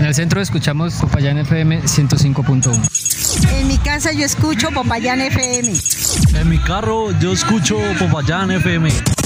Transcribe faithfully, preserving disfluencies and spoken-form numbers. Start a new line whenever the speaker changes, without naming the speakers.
el centro escuchamos Popayán F M ciento cinco punto uno.
En mi casa yo escucho Popayán F M.
En mi carro yo escucho Popayán F M.